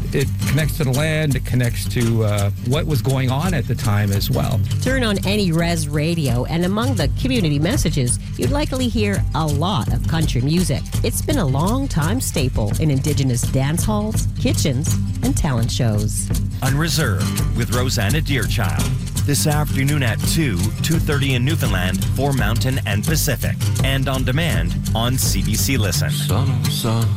It connects to the land. It connects to what was going on at the time as well. Turn on any res radio, and among the community messages, you'd likely hear a lot of country music. It's been a long-time staple in Indigenous dance halls, kitchens, and talent shows. Unreserved with Rosanna Deerchild. This afternoon at 2:30 in Newfoundland for Mountain and Pacific. And on demand on CBC Listen. Son.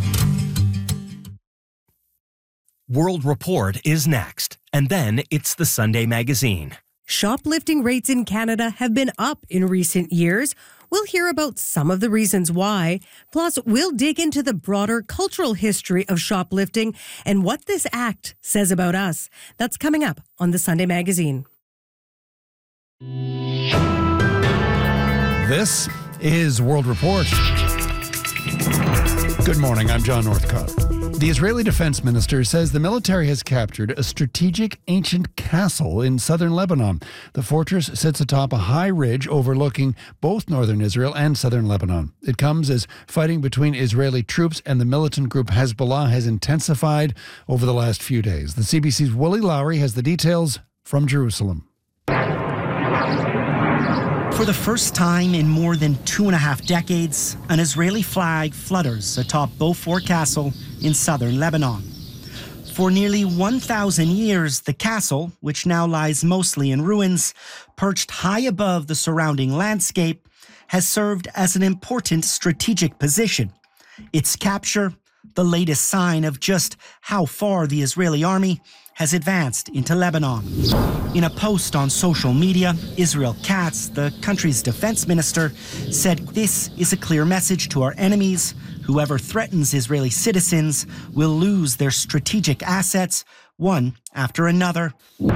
World Report is next. And then it's the Sunday Magazine. Shoplifting rates in Canada have been up in recent years. We'll hear about some of the reasons why. Plus, we'll dig into the broader cultural history of shoplifting and what this act says about us. That's coming up on the Sunday Magazine. This is World Report. Good morning, I'm John Northcott. The Israeli defense minister says the military has captured a strategic ancient castle in southern Lebanon. The fortress sits atop a high ridge overlooking both northern Israel and southern Lebanon. It comes as fighting between Israeli troops and the militant group Hezbollah has intensified over the last few days. The CBC's Willie Lowry has the details from Jerusalem. For the first time in more than 2.5 decades, an Israeli flag flutters atop Beaufort Castle in southern Lebanon. For nearly 1,000 years, the castle, which now lies mostly in ruins, perched high above the surrounding landscape, has served as an important strategic position. Its capture, the latest sign of just how far the Israeli army has advanced into Lebanon. In a post on social media, Israel Katz, the country's defense minister, said this is a clear message to our enemies. Whoever threatens Israeli citizens will lose their strategic assets, one after another.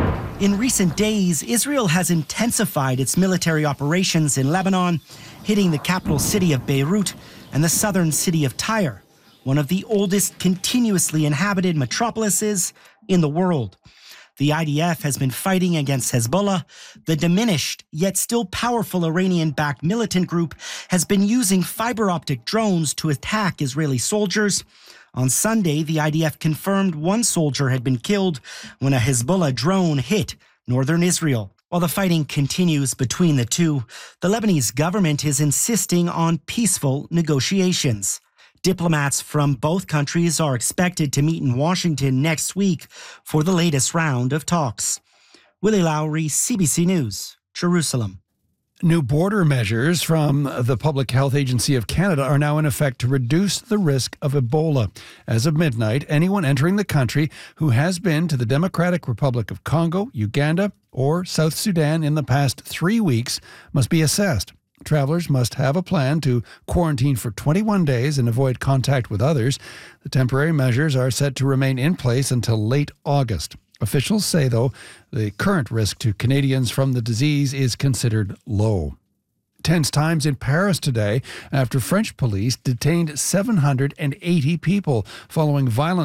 In recent days, Israel has intensified its military operations in Lebanon, hitting the capital city of Beirut and the southern city of Tyre, one of the oldest continuously inhabited metropolises in the world. The IDF has been fighting against Hezbollah. The diminished, yet still powerful Iranian-backed militant group has been using fiber optic drones to attack Israeli soldiers. On Sunday, the IDF confirmed one soldier had been killed when a Hezbollah drone hit northern Israel. While the fighting continues between the two, the Lebanese government is insisting on peaceful negotiations. Diplomats from both countries are expected to meet in Washington next week for the latest round of talks. Willie Lowry, CBC News, Jerusalem. New border measures from the Public Health Agency of Canada are now in effect to reduce the risk of Ebola. As of midnight, anyone entering the country who has been to the Democratic Republic of Congo, Uganda, or South Sudan in the past 3 weeks must be assessed. Travelers must have a plan to quarantine for 21 days and avoid contact with others. The temporary measures are set to remain in place until late August. Officials say, though, the current risk to Canadians from the disease is considered low. Tense times in Paris today after French police detained 780 people following violent